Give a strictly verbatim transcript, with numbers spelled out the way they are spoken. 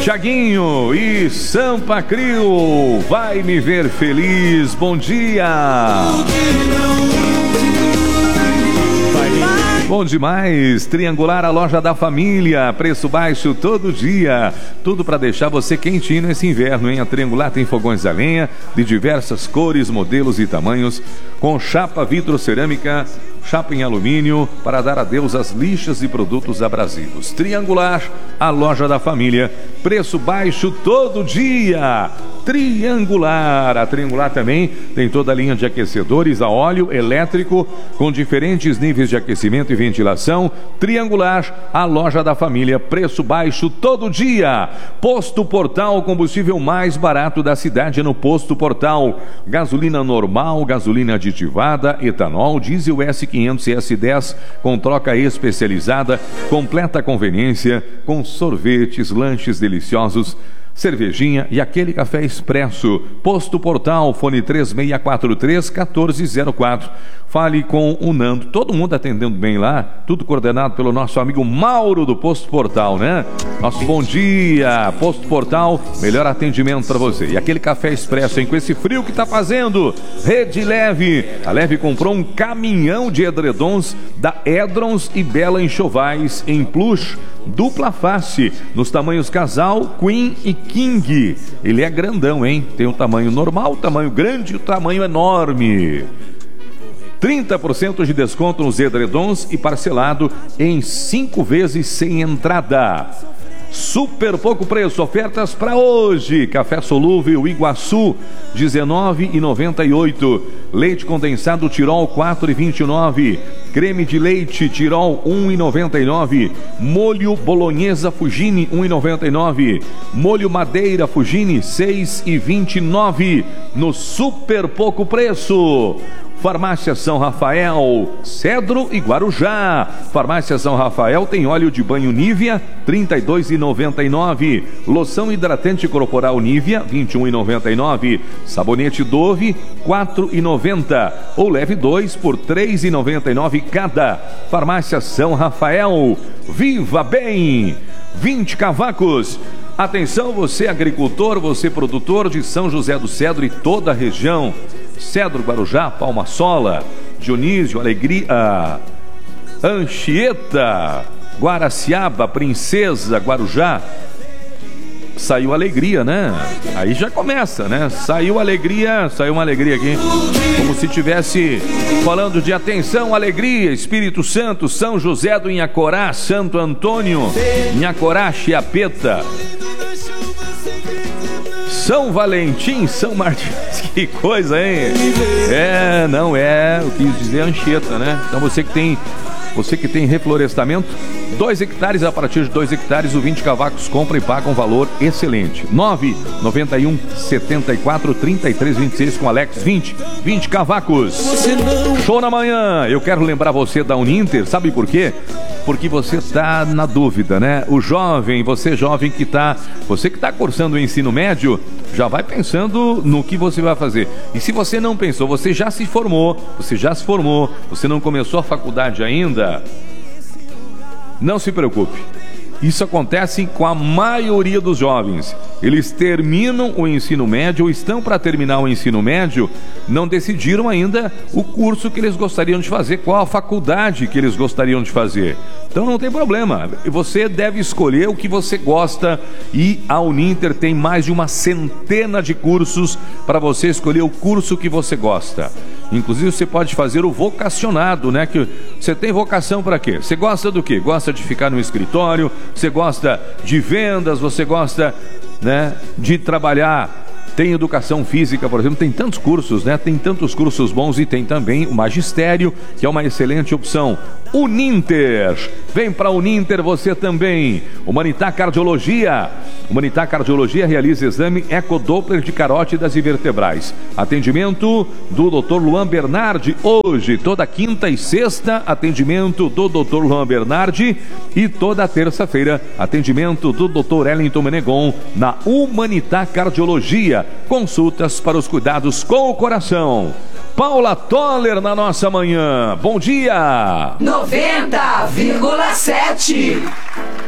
Tiaguinho e Sampa Crio, vai me ver feliz, bom dia. Bom demais, Triangular, a loja da família, preço baixo todo dia, tudo para deixar você quentinho nesse inverno, hein? A Triangular tem fogões a lenha de diversas cores, modelos e tamanhos, com chapa vitrocerâmica, chapa em alumínio, para dar adeus às lixas e produtos abrasivos. Triangular, a loja da família, preço baixo todo dia. Triangular, a Triangular também tem toda a linha de aquecedores a óleo elétrico com diferentes níveis de aquecimento e ventilação. Triangular, a loja da família, preço baixo todo dia. Posto Portal, combustível mais barato da cidade no Posto Portal. Gasolina normal, gasolina aditivada, etanol, diesel S quinhentos e S dez com troca especializada, completa conveniência, com sorvetes, lanches deliciosos, cervejinha e aquele café expresso. Posto Portal, fone três seis quatro três, um quatro zero quatro. Fale com o Nando. Todo mundo atendendo bem lá, tudo coordenado pelo nosso amigo Mauro do Posto Portal, né? Nosso bom dia, Posto Portal, melhor atendimento para você. E aquele café expresso, hein? Com esse frio que tá fazendo, Rede Leve. A Leve comprou um caminhão de edredons da Edrons e Bela Enxovais em plush, dupla face, nos tamanhos casal, queen e king. Ele é grandão, hein? Tem o tamanho normal, o tamanho grande e o tamanho enorme. trinta por cento de desconto nos edredons e parcelado em cinco vezes sem entrada. Super pouco preço, ofertas para hoje. Café solúvel Iguaçu, dezenove reais e noventa e oito centavos. Leite condensado Tirol, quatro reais e vinte e nove centavos. Creme de leite Tirol, um real e noventa e nove centavos. Molho bolonhesa Fugini, um real e noventa e nove centavos. Molho madeira Fugini, seis reais e vinte e nove centavos. No super pouco preço. Farmácia São Rafael, Cedro e Guarujá. Farmácia São Rafael tem óleo de banho Nivea, trinta e dois reais e noventa e nove centavos. Loção hidratante corporal Nivea, vinte e um reais e noventa e nove centavos. Sabonete Dove, quatro reais e noventa centavos. Ou leve dois por três reais e noventa e nove centavos cada. Farmácia São Rafael, viva bem! vinte cavacos. Atenção, você agricultor, você produtor de São José do Cedro e toda a região. Cedro, Guarujá, Palma Sola, Dionísio, Alegria, Anchieta, Guaraciaba, Princesa, Guarujá. Saiu alegria, né? Aí já começa, né? Saiu alegria, saiu uma alegria aqui. Como se tivesse falando de atenção, alegria, Espírito Santo, São José do Inhacorá, Santo Antônio, Inhacorá, Chiapeta, São Valentim, São Martins, que coisa, hein? É, não é, eu quis dizer Anchieta, né? Então você que tem, você que tem reflorestamento, dois hectares, a partir de dois hectares, o vinte cavacos compra e paga um valor excelente. nove nove um, setenta e quatro, trinta e três, vinte e seis com Alex, vinte, vinte cavacos. Show na manhã. Eu quero lembrar você da Uninter, sabe por quê? Porque você está na dúvida, né? O jovem, você jovem que está, você que está cursando o ensino médio, já vai pensando no que você vai fazer. E se você não pensou, você já se formou, você já se formou, você não começou a faculdade ainda, não se preocupe. Isso acontece com a maioria dos jovens. Eles terminam o ensino médio ou estão para terminar o ensino médio, não decidiram ainda o curso que eles gostariam de fazer, qual a faculdade que eles gostariam de fazer. Então não tem problema, você deve escolher o que você gosta e a Uninter tem mais de uma centena de cursos para você escolher o curso que você gosta. Inclusive você pode fazer o vocacionado, né? Que você tem vocação para quê? Você gosta do quê? Gosta de ficar no escritório? Você gosta de vendas? Você gosta, né, de trabalhar? Tem educação física, por exemplo, tem tantos cursos, né? Tem tantos cursos bons e tem também o magistério, que é uma excelente opção. Uninter, vem para Uninter você também. Humanitar Cardiologia. Humanitar Cardiologia realiza exame ecodoppler de carótidas e vertebrais. Atendimento do doutor Luan Bernardi. Hoje, toda quinta e sexta, atendimento do doutor Luan Bernardi. E toda terça-feira, atendimento do doutor Wellington Menegon na Humanitar Cardiologia. Consultas para os cuidados com o coração. Paula Toller na nossa manhã. Bom dia! noventa vírgula sete